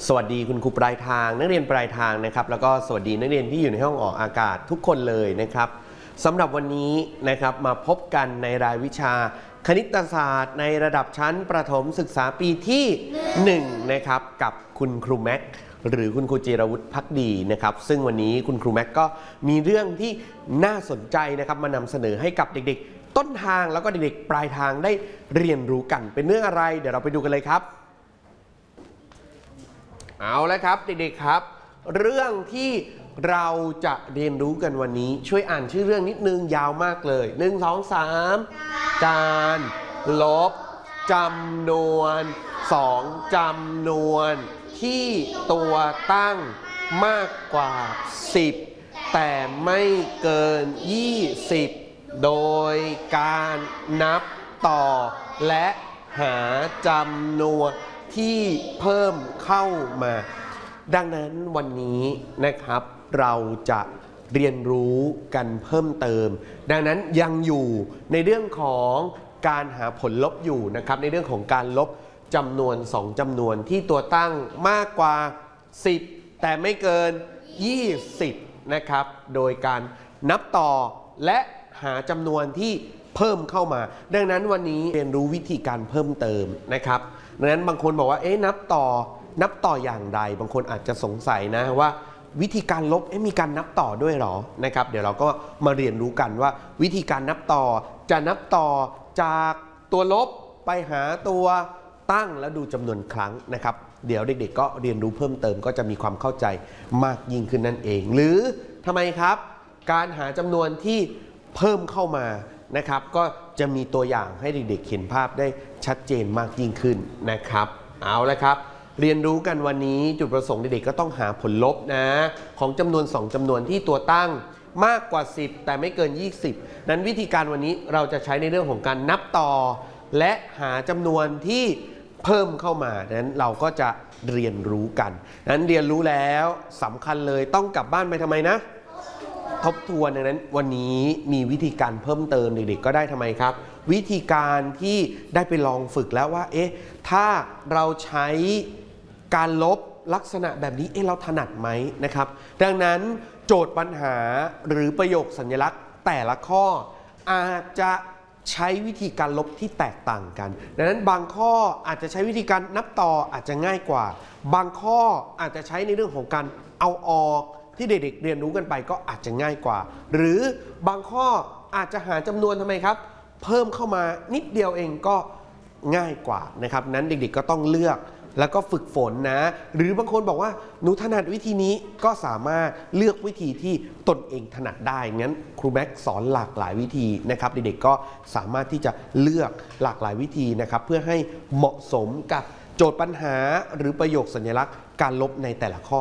สวัสดีคุณครูปลายทางนักเรียนปลายทางนะครับแล้วก็สวัสดีนักเรียนที่อยู่ในห้องออกอากาศทุกคนเลยนะครับสำหรับวันนี้นะครับมาพบกันในรายวิชาคณิตศาสตร์ในระดับชั้นประถมศึกษาปีที่1นะครับกับคุณครูแม็กหรือคุณครูจิรวุฒิภักดีนะครับซึ่งวันนี้คุณครูแม็กก็มีเรื่องที่น่าสนใจนะครับมานำเสนอให้กับเด็กๆต้นทางแล้วก็เด็กๆปลายทางได้เรียนรู้กันเป็นเรื่องอะไรเดี๋ยวเราไปดูกันเลยครับเอาละครับเด็กๆครับเรื่องที่เราจะเรียนรู้กันวันนี้ช่วยอ่านชื่อเรื่องนิดนึงยาวมากเลย1 2 3การลบจำนวน2จำนวนที่ตัวตั้งมากกว่า10แต่ไม่เกิน20โดยการนับต่อและหาจำนวนที่เพิ่มเข้ามาดังนั้นวันนี้นะครับเราจะเรียนรู้กันเพิ่มเติมดังนั้นยังอยู่ในเรื่องของการหาผลลบอยู่นะครับในเรื่องของการลบจำนวน2จำนวนที่ตัวตั้งมากกว่า10แต่ไม่เกิน20นะครับโดยการนับต่อและหาจำนวนที่เพิ่มเข้ามาดังนั้นวันนี้เรียนรู้วิธีการเพิ่มเติมนะครับดังนั้นบางคนบอกว่านับต่ออย่างไรบางคนอาจจะสงสัยนะว่าวิธีการลบมีการนับต่อด้วยหรอนะครับเดี๋ยวเราก็มาเรียนรู้กันว่าวิธีการนับต่อจะนับต่อจากตัวลบไปหาตัวตั้งแล้วดูจำนวนครั้งนะครับเดี๋ยวเด็กๆก็เรียนรู้เพิ่มเติมก็จะมีความเข้าใจมากยิ่งขึ้นนั่นเองหรือทำไมครับการหาจำนวนที่เพิ่มเข้ามานะครับก็จะมีตัวอย่างให้เด็กๆเห็นภาพได้ชัดเจนมากยิ่งขึ้นนะครับเอาละครับเรียนรู้กันวันนี้จุดประสงค์เด็กๆก็ต้องหาผลลบนะของจำนวน2จำนวนที่ตัวตั้งมากกว่า10แต่ไม่เกิน20นั้นวิธีการวันนี้เราจะใช้ในเรื่องของการนับต่อและหาจำนวนที่เพิ่มเข้ามานั้นเราก็จะเรียนรู้กันนั้นเรียนรู้แล้วสำคัญเลยต้องกลับบ้านไปทำไมนะทบทวนดังนั้นวันนี้มีวิธีการเพิ่มเติมเด็กๆก็ได้ทำไมครับวิธีการที่ได้ไปลองฝึกแล้วว่าถ้าเราใช้การลบลักษณะแบบนี้เราถนัดไหมนะครับดังนั้นโจทย์ปัญหาหรือประโยคสัญลักษณ์แต่ละข้ออาจจะใช้วิธีการลบที่แตกต่างกันดังนั้นบางข้ออาจจะใช้วิธีการนับต่ออาจจะง่ายกว่าบางข้ออาจจะใช้ในเรื่องของการเอาออกที่เด็กๆเรียนรู้กันไปก็อาจจะง่ายกว่าหรือบางข้ออาจจะหาจำนวนทำไมครับเพิ่มเข้ามานิดเดียวเองก็ง่ายกว่านะครับนั้นเด็กๆก็ต้องเลือกแล้วก็ฝึกฝนนะหรือบางคนบอกว่าหนูถนัดวิธีนี้ก็สามารถเลือกวิธีที่ตนเองถนัดได้งั้นครูแม็กสอนหลากหลายวิธีนะครับเด็กๆก็สามารถที่จะเลือกหลากหลายวิธีนะครับเพื่อให้เหมาะสมกับโจทย์ปัญหาหรือประโยคสัญลักษณ์การลบในแต่ละข้อ